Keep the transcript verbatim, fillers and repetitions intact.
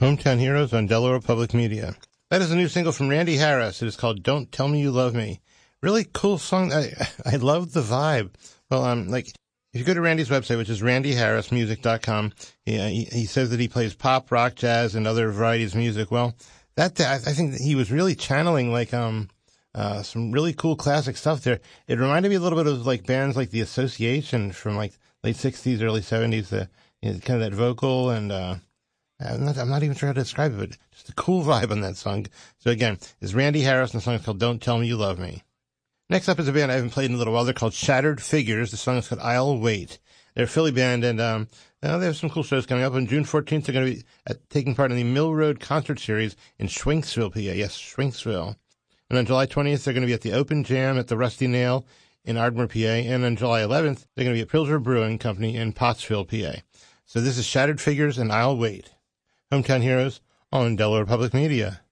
Hometown Heroes on Delaware Public Media. That is a new single from Randy Harris. It is called Don't Tell Me You Love Me. Really cool song. I, I love the vibe. Well, um, like, if you go to Randy's website, which is randy harris music dot com, he, he, he says that he plays pop, rock, jazz, and other varieties of music. Well, that, I think that he was really channeling, like, um, uh, some really cool classic stuff there. It reminded me a little bit of, like, bands like The Association from, like, late sixties, early seventies, the, you know, kind of that vocal and, uh, I'm not, I'm not even sure how to describe it, but just a cool vibe on that song. So again, it's Randy Harris, and the song is called Don't Tell Me You Love Me. Next up is a band I haven't played in a little while. They're called Shattered Figures. The song is called I'll Wait. They're a Philly band, and um, uh, they have some cool shows coming up. On June fourteenth, they're going to be at, taking part in the Mill Road Concert Series in Schwenksville, P A. Yes, Schwenksville. And on July twentieth, they're going to be at the Open Jam at the Rusty Nail in Ardmore, P A. And on July eleventh, they're going to be at Pilsner Brewing Company in Pottsville, P A. So this is Shattered Figures and I'll Wait. Hometown Heroes on Delaware Public Media.